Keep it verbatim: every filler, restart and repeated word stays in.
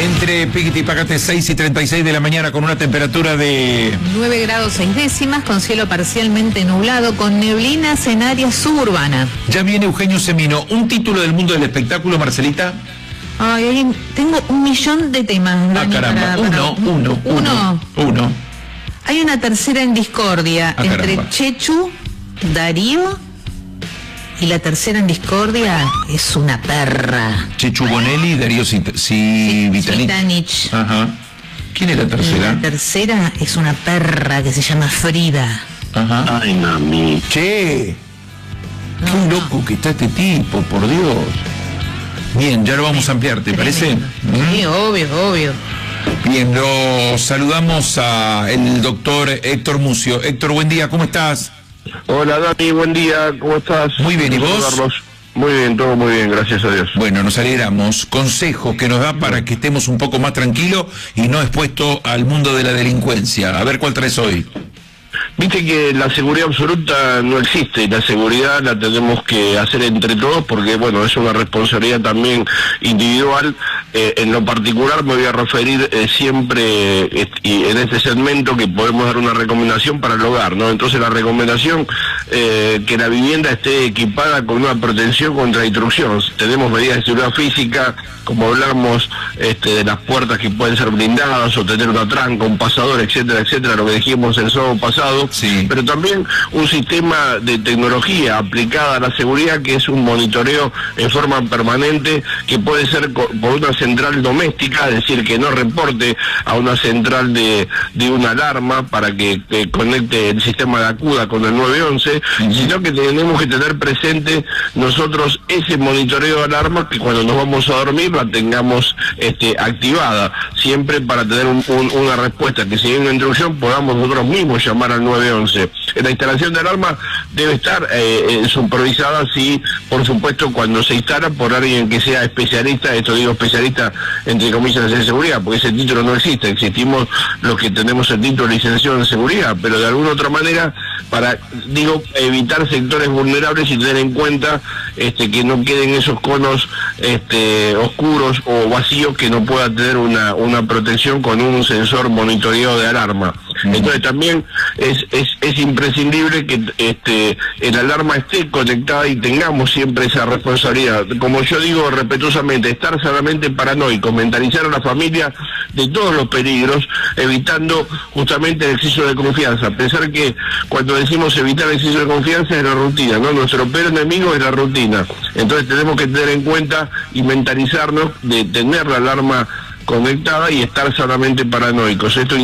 Entre Piquete y Pacate, seis y treinta y seis de la mañana, con una temperatura de nueve grados seis décimas, con cielo parcialmente nublado, con neblinas en área suburbana. Ya viene Eugenio Semino. ¿Un título del mundo del espectáculo, Marcelita? Ay, ay, tengo un millón de temas, Dani. Ah, caramba. Para, para... Uno, uno, uno, uno. Hay una tercera en discordia Ah, entre caramba. Chechu, Darío, y la tercera en discordia es una perra. Chechu Bonelli, Darío Civitani. Citanich. Ajá. ¿Quién es la Y tercera? la tercera es una perra que se llama Frida. Ajá. Ay, mami. Che, No, qué no. loco que está este tipo, por Dios. Bien, ya lo vamos a ampliar, ¿te parece? Tremendo. Sí, obvio, obvio. Bien, lo saludamos a el doctor Héctor Mucio. Héctor, buen día, ¿cómo estás? Hola, Dani, buen día, ¿cómo estás? Muy bien, ¿y Gusto vos? saludarlos. Muy bien, todo muy bien, gracias a Dios. Bueno, nos alegramos. Consejos que nos da para que estemos un poco más tranquilos y no expuestos al mundo de la delincuencia. A ver cuál traes hoy. Viste que la seguridad absoluta no existe, y la seguridad la tenemos que hacer entre todos porque, bueno, es una responsabilidad también individual. Eh, en lo particular me voy a referir eh, siempre eh, y en este segmento que podemos dar una recomendación para el hogar, ¿no? Entonces la recomendación eh, que la vivienda esté equipada con una protección contra intrusión. Tenemos medidas de seguridad física, como hablamos este, de las puertas que pueden ser blindadas o tener una tranca, un pasador, etcétera, etcétera, lo que dijimos el sábado pasado. Sí. Pero también un sistema de tecnología aplicada a la seguridad, que es un monitoreo en forma permanente, que puede ser co- por una central doméstica, es decir, que no reporte a una central de, de una alarma para que, que conecte el sistema de acuda con el nueve once, Uh-huh. sino que tenemos que tener presente nosotros ese monitoreo de alarma, que cuando nos vamos a dormir la tengamos este, activada, siempre para tener un, un, una respuesta, que si hay una intrusión podamos nosotros mismos llamar al nueve once. La instalación de alarma debe estar eh, eh, supervisada, sí, por supuesto, cuando se instala por alguien que sea especialista, esto digo especialista entre comillas en seguridad, porque ese título no existe, existimos los que tenemos el título de licenciado en seguridad, pero de alguna otra manera, para, digo, evitar sectores vulnerables y tener en cuenta este, que no queden esos conos este, oscuros o vacíos que no pueda tener una, una protección con un sensor monitoreado de alarma. Entonces también es, es, es imprescindible que este, el alarma esté conectada y tengamos siempre esa responsabilidad. Como yo digo respetuosamente, estar sanamente paranoico, mentalizar a la familia de todos los peligros, evitando justamente el exceso de confianza. Pensar que cuando decimos evitar el exceso de confianza es la rutina, ¿no? Nuestro peor enemigo es la rutina. Entonces tenemos que tener en cuenta y mentalizarnos de tener la alarma conectada y estar sanamente paranoicos. Esto